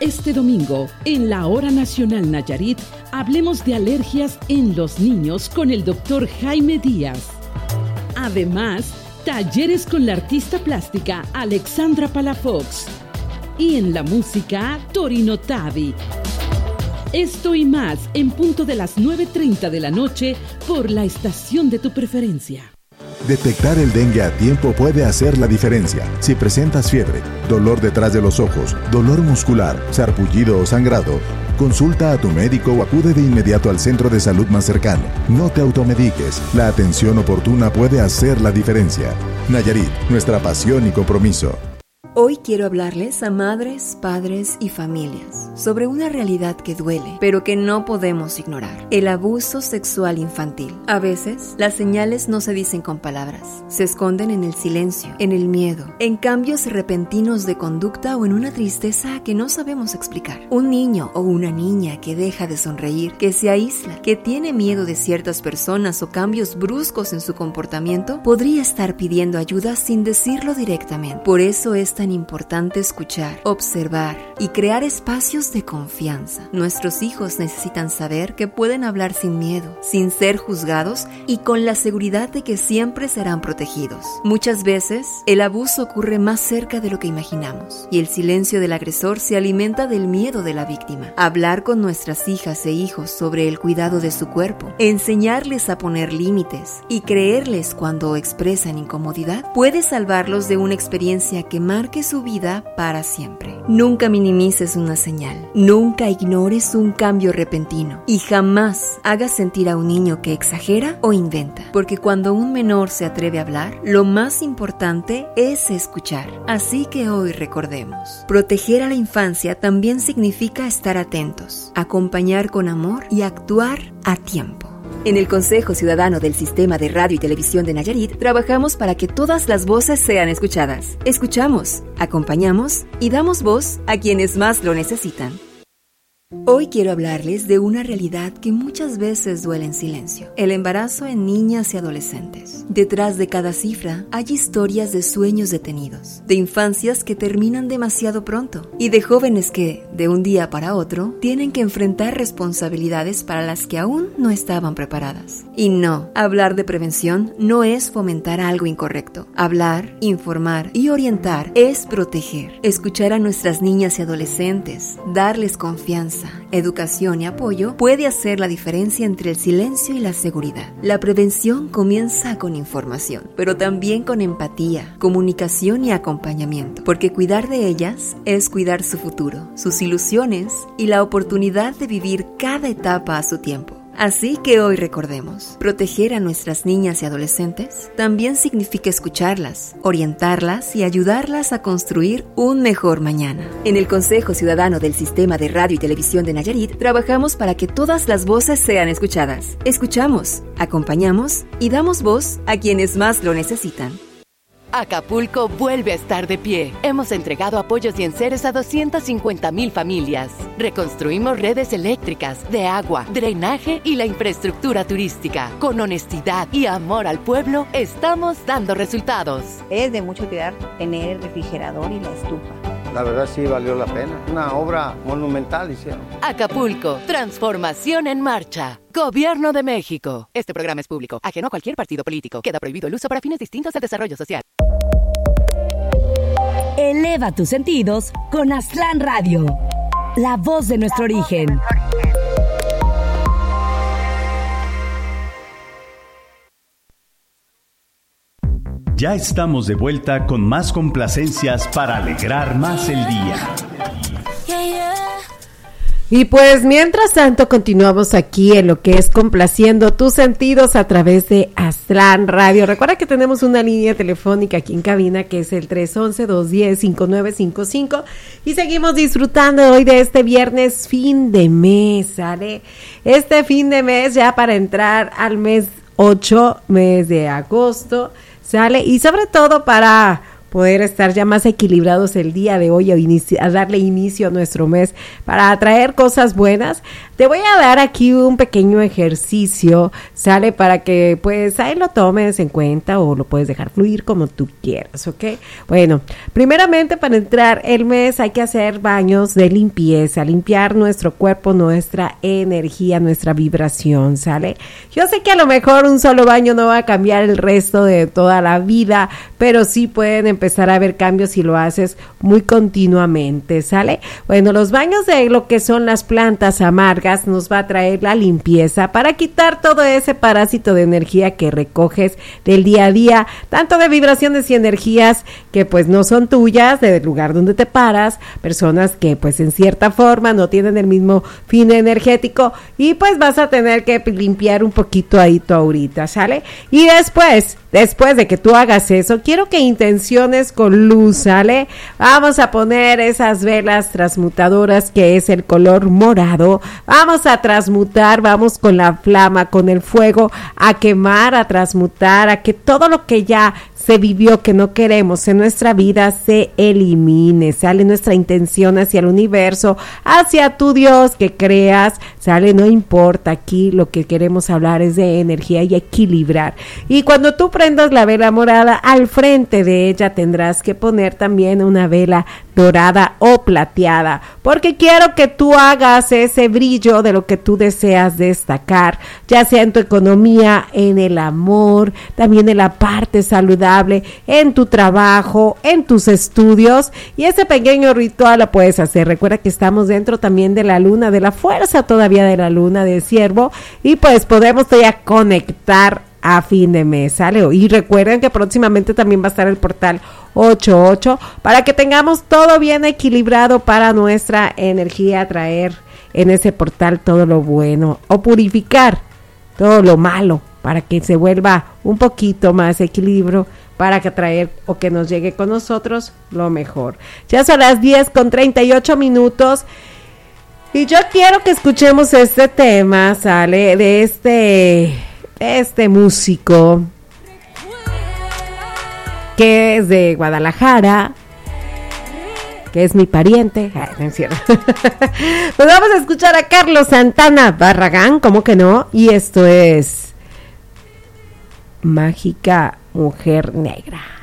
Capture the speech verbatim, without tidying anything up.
Este domingo, en la Hora Nacional Nayarit, hablemos de alergias en los niños con el doctor Jaime Díaz. Además, talleres con la artista plástica Alexandra Palafox. Y en la música, Torino Tavi. Esto y más en punto de las nueve treinta de la noche por la estación de tu preferencia. Detectar el dengue a tiempo puede hacer la diferencia. Si presentas fiebre, dolor detrás de los ojos, dolor muscular, sarpullido o sangrado, consulta a tu médico o acude de inmediato al centro de salud más cercano. No te automediques. La atención oportuna puede hacer la diferencia. Nayarit, nuestra pasión y compromiso. Hoy quiero hablarles a madres, padres y familias sobre una realidad que duele, pero que no podemos ignorar: el abuso sexual infantil. A veces, las señales no se dicen con palabras, se esconden en el silencio, en el miedo, en cambios repentinos de conducta o en una tristeza que no sabemos explicar. Un niño o una niña que deja de sonreír, que se aísla, que tiene miedo de ciertas personas o cambios bruscos en su comportamiento, podría estar pidiendo ayuda sin decirlo directamente. Por eso es tan importante escuchar, observar y crear espacios de confianza. Nuestros hijos necesitan saber que pueden hablar sin miedo, sin ser juzgados y con la seguridad de que siempre serán protegidos. Muchas veces, el abuso ocurre más cerca de lo que imaginamos y el silencio del agresor se alimenta del miedo de la víctima. Hablar con nuestras hijas e hijos sobre el cuidado de su cuerpo, enseñarles a poner límites y creerles cuando expresan incomodidad puede salvarlos de una experiencia que marque su vida para siempre. Nunca minimices una señal, nunca ignores un cambio repentino y jamás hagas sentir a un niño que exagera o inventa, porque cuando un menor se atreve a hablar, lo más importante es escuchar. Así que hoy recordemos: proteger a la infancia también significa estar atentos, acompañar con amor y actuar a tiempo. En el Consejo Ciudadano del Sistema de Radio y Televisión de Nayarit, trabajamos para que todas las voces sean escuchadas. Escuchamos, acompañamos y damos voz a quienes más lo necesitan. Hoy quiero hablarles de una realidad que muchas veces duele en silencio: el embarazo en niñas y adolescentes. Detrás de cada cifra hay historias de sueños detenidos, de infancias que terminan demasiado pronto y de jóvenes que, de un día para otro, tienen que enfrentar responsabilidades para las que aún no estaban preparadas. Y no, hablar de prevención no es fomentar algo incorrecto. Hablar, informar y orientar es proteger, escuchar a nuestras niñas y adolescentes, darles confianza, educación y apoyo puede hacer la diferencia entre el silencio y la seguridad. La prevención comienza con información, pero también con empatía, comunicación y acompañamiento, porque cuidar de ellas es cuidar su futuro, sus ilusiones y la oportunidad de vivir cada etapa a su tiempo. Así que hoy recordemos: proteger a nuestras niñas y adolescentes también significa escucharlas, orientarlas y ayudarlas a construir un mejor mañana. En el Consejo Ciudadano del Sistema de Radio y Televisión de Nayarit, trabajamos para que todas las voces sean escuchadas. Escuchamos, acompañamos y damos voz a quienes más lo necesitan. Acapulco vuelve a estar de pie. Hemos entregado apoyos y enseres a doscientas cincuenta mil familias. Reconstruimos redes eléctricas, de agua, drenaje y la infraestructura turística. Con honestidad y amor al pueblo, estamos dando resultados. Es de mucha utilidad tener el refrigerador y la estufa. La verdad sí valió la pena. Una obra monumental hicieron. Acapulco, transformación en marcha. Gobierno de México. Este programa es público, ajeno a cualquier partido político. Queda prohibido el uso para fines distintos del desarrollo social. Eleva tus sentidos con Aztlán Radio, la voz de nuestro origen. Ya estamos de vuelta con más complacencias para alegrar más el día. Y pues mientras tanto continuamos aquí en lo que es complaciendo tus sentidos a través de Aztlán Radio. Recuerda que tenemos una línea telefónica aquí en cabina que es el tres once, dos diez, cinco nueve cinco cinco y seguimos disfrutando hoy de este viernes fin de mes, ¿sale? Este fin de mes ya para entrar al mes ocho, mes de agosto, ¿sale? Y sobre todo para poder estar ya más equilibrados el día de hoy, a, inici- a darle inicio a nuestro mes, para traer cosas buenas. te voy a dar aquí un pequeño ejercicio, ¿sale? Para que pues ahí lo tomes en cuenta o lo puedes dejar fluir como tú quieras, ¿ok? Bueno, primeramente para entrar el mes hay que hacer baños de limpieza, limpiar nuestro cuerpo, nuestra energía, nuestra vibración, ¿sale? Yo sé que a lo mejor un solo baño no va a cambiar el resto de toda la vida, pero sí pueden empezar a haber cambios si lo haces muy continuamente, ¿sale? Bueno, los baños de lo que son las plantas amargas nos va a traer la limpieza para quitar todo ese parásito de energía que recoges del día a día, tanto de vibraciones y energías que pues no son tuyas, del lugar donde te paras, personas que pues en cierta forma no tienen el mismo fin energético y pues vas a tener que limpiar un poquito ahí tu aurita, ¿sale? Y después, después de que tú hagas eso, quiero que intenciones con luz, ¿sale? Vamos a poner esas velas transmutadoras que es el color morado, vamos a transmutar, vamos con la flama, con el fuego, a quemar, a transmutar, a que todo lo que ya se vivió que no queremos en nuestra vida se elimine, sale nuestra intención hacia el universo, hacia tu Dios que creas, sale, no importa, aquí lo que queremos hablar es de energía y equilibrar. Y cuando tú prendas la vela morada, al frente de ella tendrás que poner también una vela dorada o plateada, porque quiero que tú hagas ese brillo de lo que tú deseas destacar, ya sea en tu economía, en el amor, también en la parte saludable, en tu trabajo, en tus estudios, y ese pequeño ritual lo puedes hacer. Recuerda que estamos dentro también de la luna, de la fuerza todavía de la luna de Ciervo, y pues podemos todavía conectar a fin de mes, ¿sale? Y recuerden que próximamente también va a estar el portal ochenta y ocho para que tengamos todo bien equilibrado para nuestra energía, traer en ese portal todo lo bueno o purificar todo lo malo para que se vuelva un poquito más equilibrio, para que traer o que nos llegue con nosotros lo mejor. Ya son las diez con treinta y ocho minutos y yo quiero que escuchemos este tema, ¿sale? De este... este músico que es de Guadalajara, que es mi pariente. Ay, no es cierto. Pues vamos a escuchar a Carlos Santana Barragán, ¿cómo que no? Y esto es Mágica Mujer Negra.